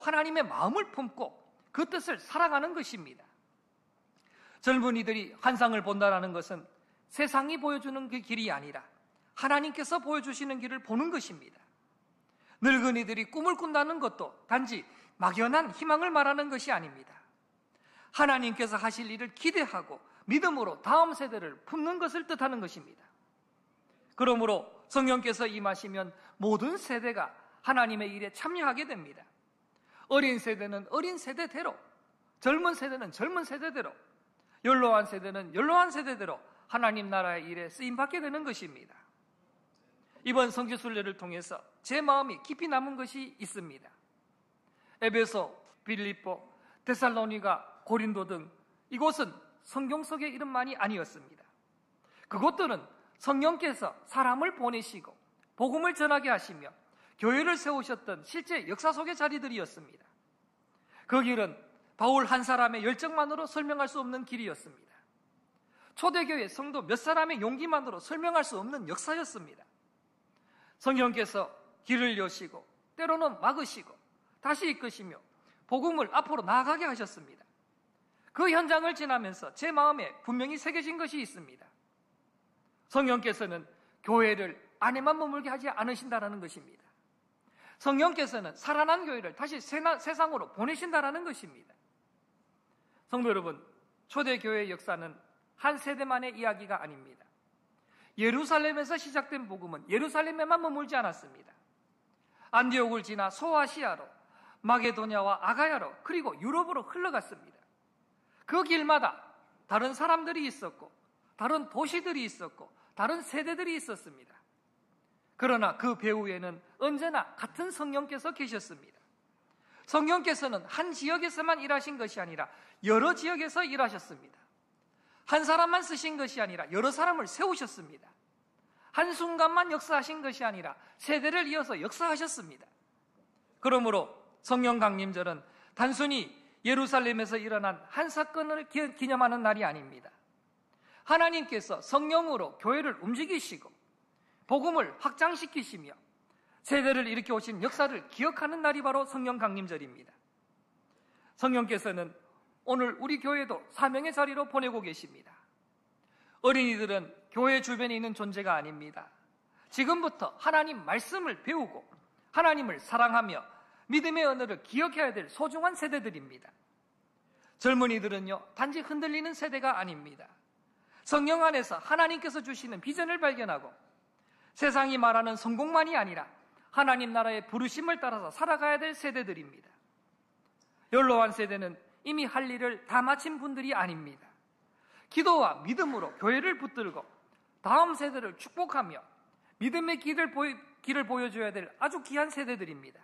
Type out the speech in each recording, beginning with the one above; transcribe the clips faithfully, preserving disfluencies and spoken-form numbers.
하나님의 마음을 품고 그 뜻을 살아가는 것입니다. 젊은이들이 환상을 본다는 것은 세상이 보여주는 그 길이 아니라 하나님께서 보여주시는 길을 보는 것입니다. 늙은이들이 꿈을 꾼다는 것도 단지 막연한 희망을 말하는 것이 아닙니다. 하나님께서 하실 일을 기대하고 믿음으로 다음 세대를 품는 것을 뜻하는 것입니다. 그러므로 성령께서 임하시면 모든 세대가 하나님의 일에 참여하게 됩니다. 어린 세대는 어린 세대대로, 젊은 세대는 젊은 세대대로, 연로한 세대는 연로한 세대대로 하나님 나라의 일에 쓰임받게 되는 것입니다. 이번 성지순례를 통해서 제 마음이 깊이 남은 것이 있습니다. 에베소, 빌립보, 데살로니가, 고린도 등 이곳은 성경 속의 이름만이 아니었습니다. 그곳들은 성령께서 사람을 보내시고 복음을 전하게 하시며 교회를 세우셨던 실제 역사 속의 자리들이었습니다. 그 길은 바울 한 사람의 열정만으로 설명할 수 없는 길이었습니다. 초대교회 성도 몇 사람의 용기만으로 설명할 수 없는 역사였습니다. 성령께서 길을 여시고 때로는 막으시고 다시 이끄시며 복음을 앞으로 나아가게 하셨습니다. 그 현장을 지나면서 제 마음에 분명히 새겨진 것이 있습니다. 성령께서는 교회를 안에만 머물게 하지 않으신다는 것입니다. 성령께서는 살아난 교회를 다시 세상으로 보내신다는 것입니다. 성도 여러분, 초대교회의 역사는 한 세대만의 이야기가 아닙니다. 예루살렘에서 시작된 복음은 예루살렘에만 머물지 않았습니다. 안디옥을 지나 소아시아로, 마게도냐와 아가야로, 그리고 유럽으로 흘러갔습니다. 그 길마다 다른 사람들이 있었고 다른 도시들이 있었고 다른 세대들이 있었습니다. 그러나 그 배후에는 언제나 같은 성령께서 계셨습니다. 성령께서는 한 지역에서만 일하신 것이 아니라 여러 지역에서 일하셨습니다. 한 사람만 쓰신 것이 아니라 여러 사람을 세우셨습니다. 한순간만 역사하신 것이 아니라 세대를 이어서 역사하셨습니다. 그러므로 성령 강림절은 단순히 예루살렘에서 일어난 한 사건을 기념하는 날이 아닙니다. 하나님께서 성령으로 교회를 움직이시고 복음을 확장시키시며 세대를 일으켜 오신 역사를 기억하는 날이 바로 성령 강림절입니다. 성령께서는 오늘 우리 교회도 사명의 자리로 보내고 계십니다. 어린이들은 교회 주변에 있는 존재가 아닙니다. 지금부터 하나님 말씀을 배우고 하나님을 사랑하며 믿음의 언어를 기억해야 될 소중한 세대들입니다. 젊은이들은요, 단지 흔들리는 세대가 아닙니다. 성령 안에서 하나님께서 주시는 비전을 발견하고 세상이 말하는 성공만이 아니라 하나님 나라의 부르심을 따라서 살아가야 될 세대들입니다. 연로한 세대는 이미 할 일을 다 마친 분들이 아닙니다. 기도와 믿음으로 교회를 붙들고 다음 세대를 축복하며 믿음의 길을, 보이, 길을 보여줘야 될 아주 귀한 세대들입니다.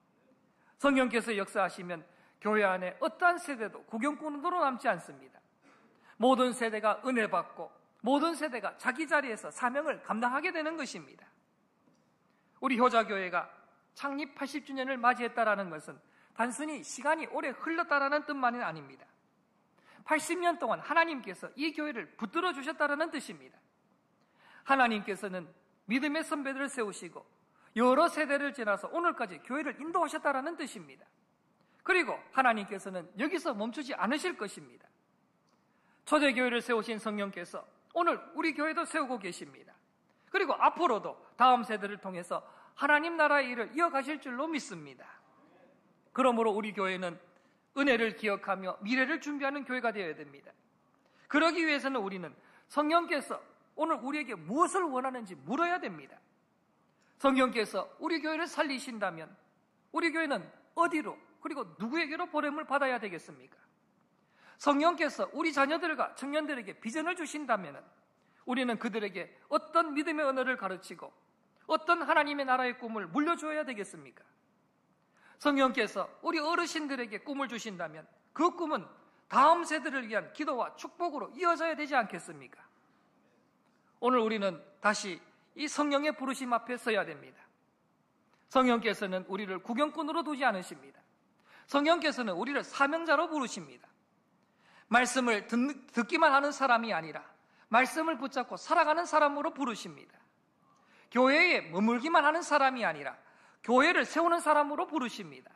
성령께서 역사하시면 교회 안에 어떠한 세대도 구경꾼으로 남지 않습니다. 모든 세대가 은혜 받고 모든 세대가 자기 자리에서 사명을 감당하게 되는 것입니다. 우리 효자교회가 창립 팔십 주년을 맞이했다라는 것은 단순히 시간이 오래 흘렀다라는 뜻만은 아닙니다. 팔십 년 동안 하나님께서 이 교회를 붙들어 주셨다라는 뜻입니다. 하나님께서는 믿음의 선배들을 세우시고 여러 세대를 지나서 오늘까지 교회를 인도하셨다라는 뜻입니다. 그리고 하나님께서는 여기서 멈추지 않으실 것입니다. 초대교회를 세우신 성령께서 오늘 우리 교회도 세우고 계십니다. 그리고 앞으로도 다음 세대를 통해서 하나님 나라의 일을 이어가실 줄로 믿습니다. 그러므로 우리 교회는 은혜를 기억하며 미래를 준비하는 교회가 되어야 됩니다. 그러기 위해서는 우리는 성령께서 오늘 우리에게 무엇을 원하는지 물어야 됩니다. 성령께서 우리 교회를 살리신다면 우리 교회는 어디로 그리고 누구에게로 보냄을 받아야 되겠습니까? 성령께서 우리 자녀들과 청년들에게 비전을 주신다면 우리는 그들에게 어떤 믿음의 언어를 가르치고 어떤 하나님의 나라의 꿈을 물려줘야 되겠습니까? 성령께서 우리 어르신들에게 꿈을 주신다면 그 꿈은 다음 세대를 위한 기도와 축복으로 이어져야 되지 않겠습니까? 오늘 우리는 다시 이 성령의 부르심 앞에 서야 됩니다. 성령께서는 우리를 구경꾼으로 두지 않으십니다. 성령께서는 우리를 사명자로 부르십니다. 말씀을 듣, 듣기만 하는 사람이 아니라 말씀을 붙잡고 살아가는 사람으로 부르십니다. 교회에 머물기만 하는 사람이 아니라 교회를 세우는 사람으로 부르십니다.